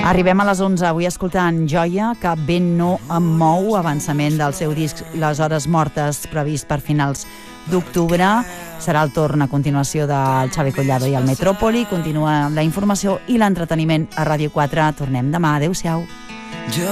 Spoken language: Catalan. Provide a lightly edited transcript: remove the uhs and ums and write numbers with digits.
Arribem a les 11, avui escoltant Joia, que ben no em mou, avançament del seu disc Les Hores Mortes, previst per finals d'octubre. Serà el torn a continuació del Xavi Collado i el Metròpoli. Continua la informació i l'entreteniment a Ràdio 4. Tornem demà. Adéu-siau.